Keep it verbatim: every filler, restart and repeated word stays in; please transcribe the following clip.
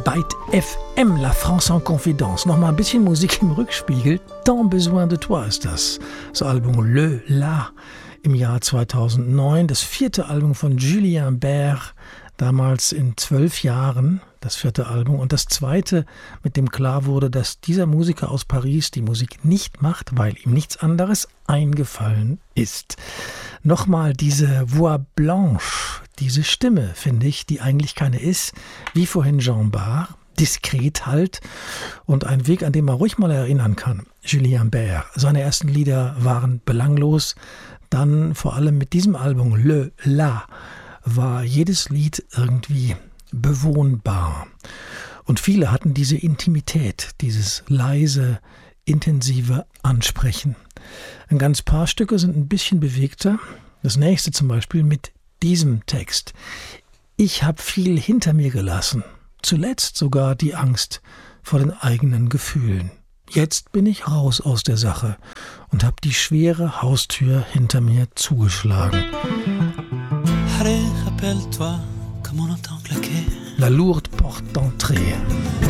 Byte F M, La France en Confidence. Nochmal ein bisschen Musik im Rückspiegel. Tant besoin de toi ist das. Das Album Le La im Jahr zweitausendneun. Das vierte Album von Julien Bert, damals in zwölf Jahren. Das vierte Album. Und das zweite, mit dem klar wurde, dass dieser Musiker aus Paris die Musik nicht macht, weil ihm nichts anderes eingefallen ist. Nochmal diese Voix Blanche, diese Stimme, finde ich, die eigentlich keine ist, wie vorhin Jean Bart, diskret halt und ein Weg, an dem man ruhig mal erinnern kann. Julien Bert, seine ersten Lieder waren belanglos, dann vor allem mit diesem Album Le La war jedes Lied irgendwie bewohnbar. Und viele hatten diese Intimität, dieses leise, intensive Ansprechen. Ein ganz paar Stücke sind ein bisschen bewegter. Das nächste zum Beispiel mit diesem Text. Ich habe viel hinter mir gelassen, zuletzt sogar die Angst vor den eigenen Gefühlen. Jetzt bin ich raus aus der Sache und habe die schwere Haustür hinter mir zugeschlagen. La lourde porte d'entrée.